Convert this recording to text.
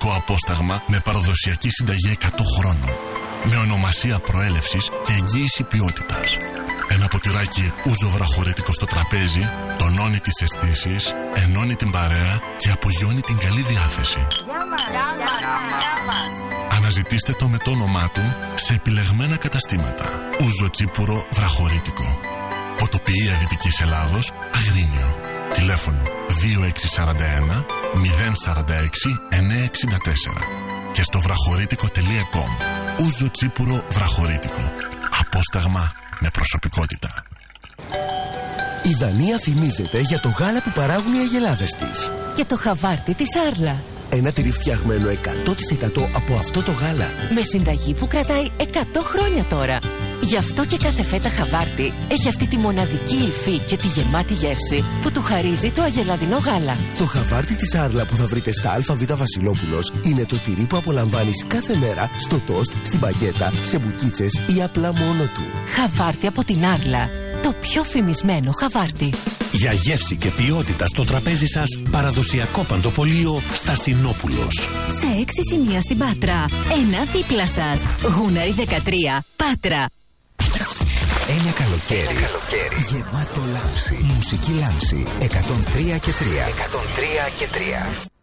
ελληνικό απόσταγμα με παραδοσιακή συνταγή 100 χρόνων. Με ονομασία προέλευσης και εγγύηση ποιότητας. Ένα ποτηράκι ούζο βραχωρίτικο στο τραπέζι τονώνει τις αισθήσεις, ενώνει την παρέα και απογειώνει την καλή διάθεση. Αναζητήστε το με το όνομά του σε επιλεγμένα καταστήματα. Ούζο τσίπουρο βραχωρίτικο. Ποτοποιία Δυτικής Ελλάδος, Αγρίνιο. Τηλέφωνο 2641 046 964 και στο βραχωρίτικο.com. Ούζο τσίπουρο βραχωρίτικο. Απόσταγμα με προσωπικότητα. Η Δανία φημίζεται για το γάλα που παράγουν οι αγελάδες της. Και το χαβάρτι της Άρλα. Ένα τυρί φτιαγμένο 100% από αυτό το γάλα. Με συνταγή που κρατάει 100 χρόνια τώρα. Γι' αυτό και κάθε φέτα χαβάρτι έχει αυτή τη μοναδική υφή και τη γεμάτη γεύση που του χαρίζει το αγελαδινό γάλα. Το χαβάρτι της Άρλα που θα βρείτε στα ΑΒ Βασιλόπουλος είναι το τυρί που απολαμβάνεις κάθε μέρα στο τόστ, στην μπαγκέτα, σε μπουκίτσες ή απλά μόνο του. Χαβάρτι από την Άρλα. Το πιο φημισμένο χαβάρτι. Για γεύση και ποιότητα στο τραπέζι σας, παραδοσιακό παντοπολείο Στασινόπουλος. Σε 6 σημεία στην Πάτρα. Ένα δίπλα σας. Γούναρη 13, Πάτρα. Ένα καλοκαίρι γεμάτο λάμψη. Μουσική λάμψη. 103 και 3. 103 και 3.